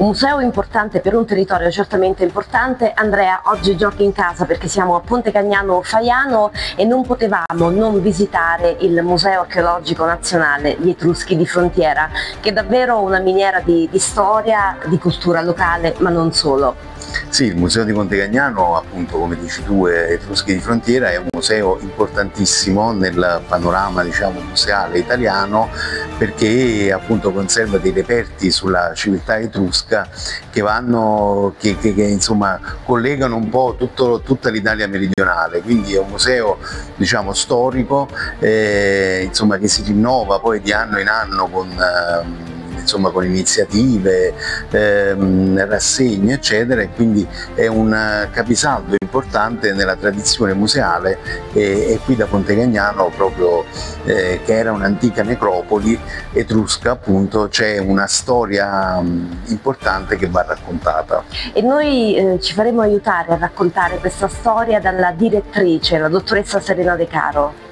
Un museo importante per un territorio certamente importante. Andrea, oggi giochi in casa perché siamo a Ponte Cagnano Faiano e non potevamo non visitare il Museo Archeologico Nazionale Gli Etruschi di Frontiera, che è davvero una miniera di storia, di cultura locale, ma non solo. Sì, il Museo di Ponte Cagnano, appunto, come dici tu, Etruschi di Frontiera, è un museo importantissimo nel panorama, diciamo, museale italiano, perché appunto conserva dei reperti sulla civiltà etrusca che insomma collegano un po' tutta l'Italia meridionale. Quindi è un museo, diciamo, storico, insomma, che si rinnova poi di anno in anno con iniziative, rassegne eccetera, e quindi è un capisaldo importante nella tradizione museale, e qui da Ponte Cagnano, proprio che era un'antica necropoli etrusca, appunto, c'è una storia importante che va raccontata. E noi ci faremo aiutare a raccontare questa storia dalla direttrice, la dottoressa Serena De Caro.